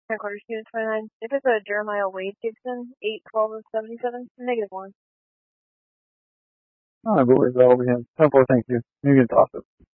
Headquarters Unit 29. If it's a Jeremiah Wade Gibson, 812 of 77, -1. I believe that will be him. 10-4, thank you. You can toss it.